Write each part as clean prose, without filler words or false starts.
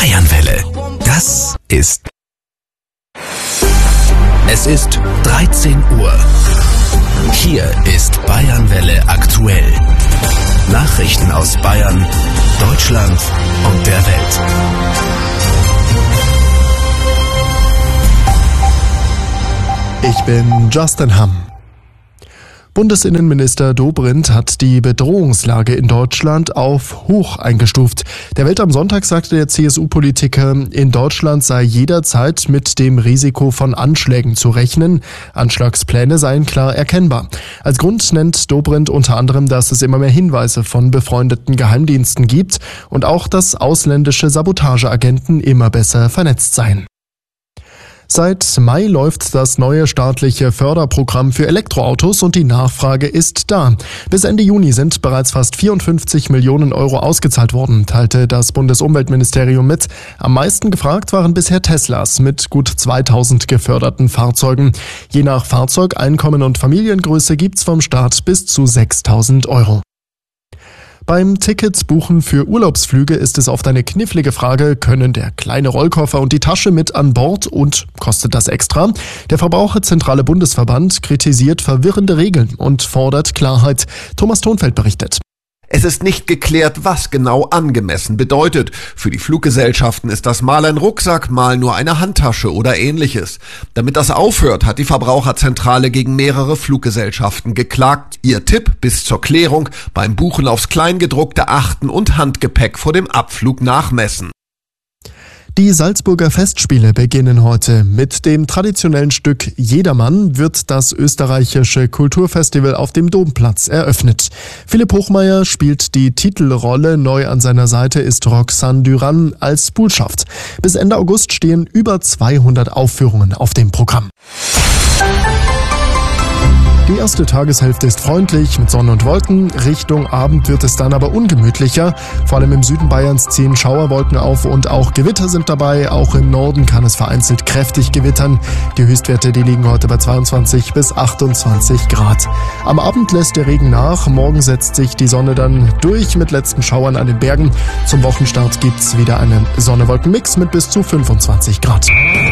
Bayernwelle. Das ist... Es ist 13 Uhr. Hier ist Bayernwelle aktuell. Nachrichten aus Bayern, Deutschland und der Welt. Ich bin Justin Hamm. Bundesinnenminister Dobrindt hat die Bedrohungslage in Deutschland auf hoch eingestuft. Der Welt am Sonntag sagte der CSU-Politiker, in Deutschland sei jederzeit mit dem Risiko von Anschlägen zu rechnen. Anschlagspläne seien klar erkennbar. Als Grund nennt Dobrindt unter anderem, dass es immer mehr Hinweise von befreundeten Geheimdiensten gibt und auch, dass ausländische Sabotageagenten immer besser vernetzt seien. Seit Mai läuft das neue staatliche Förderprogramm für Elektroautos und die Nachfrage ist da. Bis Ende Juni sind bereits fast 54 Millionen Euro ausgezahlt worden, teilte das Bundesumweltministerium mit. Am meisten gefragt waren bisher Teslas mit gut 2000 geförderten Fahrzeugen. Je nach Fahrzeug, Einkommen und Familiengröße gibt's vom Staat bis zu 6.000 Euro. Beim Ticketsbuchen für Urlaubsflüge ist es oft eine knifflige Frage, können der kleine Rollkoffer und die Tasche mit an Bord und kostet das extra? Der Verbraucherzentrale Bundesverband kritisiert verwirrende Regeln und fordert Klarheit. Thomas Thonfeld berichtet. Es ist nicht geklärt, was genau angemessen bedeutet. Für die Fluggesellschaften ist das mal ein Rucksack, mal nur eine Handtasche oder ähnliches. Damit das aufhört, hat die Verbraucherzentrale gegen mehrere Fluggesellschaften geklagt. Ihr Tipp bis zur Klärung: beim Buchen aufs Kleingedruckte achten und Handgepäck vor dem Abflug nachmessen. Die Salzburger Festspiele beginnen heute. Mit dem traditionellen Stück Jedermann wird das österreichische Kulturfestival auf dem Domplatz eröffnet. Philipp Hochmeier spielt die Titelrolle, neu an seiner Seite ist Roxane Duran als Buhlschaft. Bis Ende August stehen über 200 Aufführungen auf dem Programm. Die erste Tageshälfte ist freundlich mit Sonne und Wolken. Richtung Abend wird es dann aber ungemütlicher. Vor allem im Süden Bayerns ziehen Schauerwolken auf und auch Gewitter sind dabei. Auch im Norden kann es vereinzelt kräftig gewittern. Die Höchstwerte, die liegen heute bei 22 bis 28 Grad. Am Abend lässt der Regen nach. Morgen setzt sich die Sonne dann durch mit letzten Schauern an den Bergen. Zum Wochenstart gibt's wieder einen Sonne-Wolken-Mix mit bis zu 25 Grad.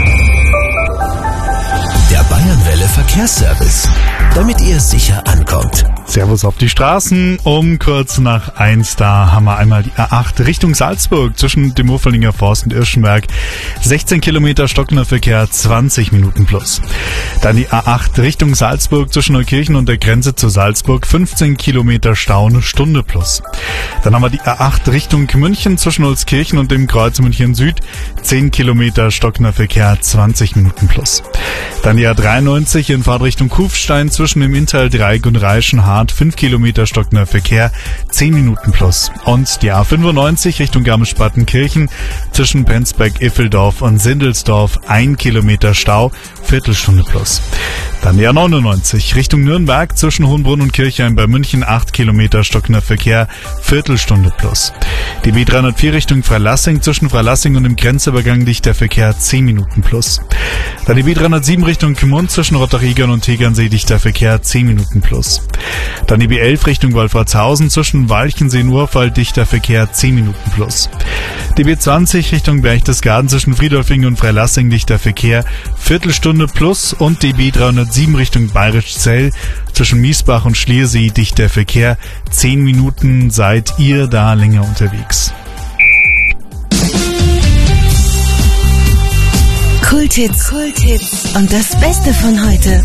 Der Bayernwelle Verkehrsservice, damit ihr sicher ankommt. Servus auf die Straßen. Um kurz nach 1, da haben wir einmal die A8 Richtung Salzburg zwischen dem Urfallinger Forst und Irschenberg. 16 Kilometer stockender Verkehr, 20 Minuten plus. Dann die A8 Richtung Salzburg zwischen Neukirchen und der Grenze zu Salzburg. 15 Kilometer Stau, eine Stunde plus. Dann haben wir die A8 Richtung München zwischen Holzkirchen und dem Kreuz München Süd. 10 Kilometer stockender Verkehr, 20 Minuten plus. Dann die A93 in Fahrtrichtung Kufstein zwischen dem Inntal-Dreieck und Reichenhart. 5 Kilometer stockender Verkehr, 10 Minuten plus. Und die A95 Richtung Garmisch-Partenkirchen zwischen Penzberg-Iffeldorf und Sindelsdorf. 1 Kilometer Stau, Viertelstunde plus. Dann die A99 Richtung Nürnberg zwischen Hohenbrunn und Kirchheim bei München. 8 Kilometer stockender Verkehr, Viertelstunde plus. Die B304 Richtung Freilassing zwischen Freilassing und dem Grenzübergang dichter Verkehr, 10 Minuten plus. Dann die B307 Richtung Gmund zwischen Rottach-Egern und Tegernsee dichter Verkehr, 10 Minuten plus. Dann die B11 Richtung Wolfratshausen zwischen Walchensee und Urfall dichter Verkehr, 10 Minuten plus. Die B20 Richtung Berchtesgaden zwischen Friedolfingen und Freilassing dichter Verkehr, Viertelstunde plus. Und die B307 Richtung Bayerischzell zwischen Miesbach und Schliersee dichter Verkehr, 10 Minuten. Seid ihr da länger unterwegs? Kulthits und das Beste von heute.